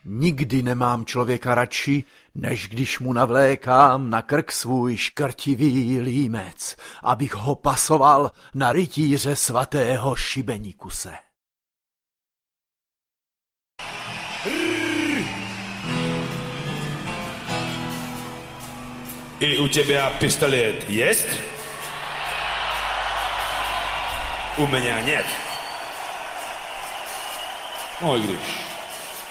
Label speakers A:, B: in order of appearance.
A: Nikdy nemám člověka radši, než když mu navlékám na krk svůj škrtivý límec, abych ho pasoval na rytíře svatého Šibenikuse.
B: И у тебя пистолет есть? У меня нет. Ой, Гриш.